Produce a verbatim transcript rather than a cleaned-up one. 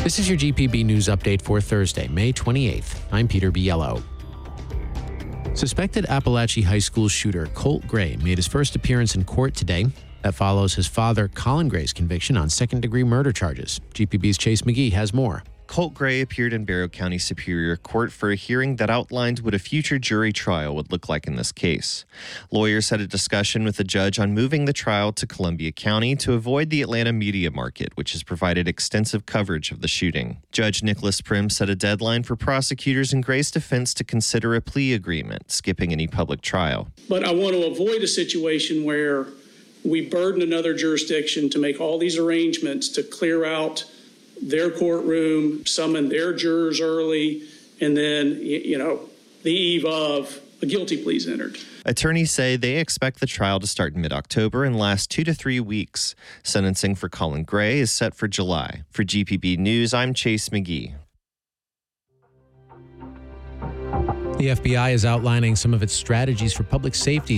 This is your G P B News Update for Thursday, May twenty-eighth. I'm Peter Biello. Suspected Appalachia High School shooter Colt Gray made his first appearance in court today. That follows his father, Colin Gray's conviction on second-degree murder charges. G P B's Chase McGee has more. Colt Gray appeared in Barrow County Superior Court for a hearing that outlined what a future jury trial would look like in this case. Lawyers had a discussion with the judge on moving the trial to Columbia County to avoid the Atlanta media market, which has provided extensive coverage of the shooting. Judge Nicholas Prim set a deadline for prosecutors in Gray's defense to consider a plea agreement, skipping any public trial. But I want to avoid a situation where we burden another jurisdiction to make all these arrangements to clear out their courtroom, summon their jurors early, and then, you know, the eve of a guilty plea is entered. Attorneys say they expect the trial to start in mid-October and last two to three weeks. Sentencing for Colin Gray is set for July. For G P B News, I'm Chase McGee. The F B I is outlining some of its strategies for public safety